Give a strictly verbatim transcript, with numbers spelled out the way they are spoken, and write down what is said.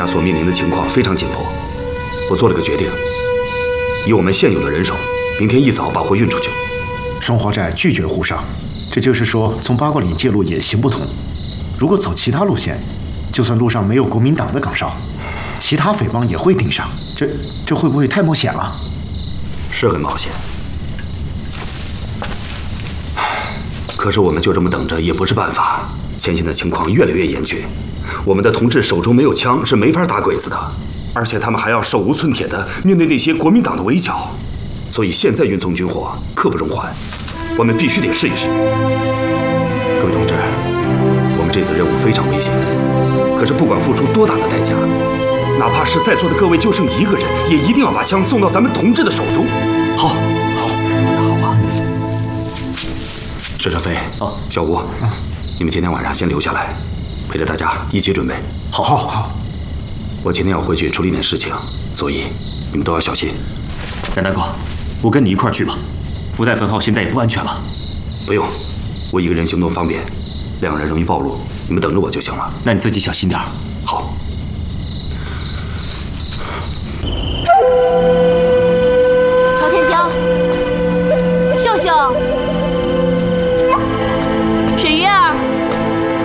家所面临的情况非常紧迫，我做了个决定，以我们现有的人手，明天一早把货运出去。 双华寨拒绝沪上，这就是说从八卦岭介入也行不通。如果走其他路线，就算路上没有国民党的岗哨，其他匪帮也会盯上。这这会不会太冒险了？ 是很冒险。 可是我们就这么等着也不是办法，前线的情况越来越严峻，我们的同志手中没有枪是没法打鬼子的，而且他们还要手无寸铁的面对那些国民党的围剿，所以现在运送军火刻不容缓，我们必须得试一试。各位同志，我们这次任务非常危险，可是不管付出多大的代价，哪怕是在座的各位就剩一个人，也一定要把枪送到咱们同志的手中。好，好，说得好啊！ 石成飞，哦，小吴，嗯，你们今天晚上先留下来，陪着大家一起准备。 好，好，好。 我今天要回去处理点事情，所以你们都要小心。 杨大哥，我跟你一块儿去吧。福袋分号现在也不安全了。 不用，我一个人行动方便，两个人容易暴露，你们等着我就行了。 那你自己小心点儿。 好。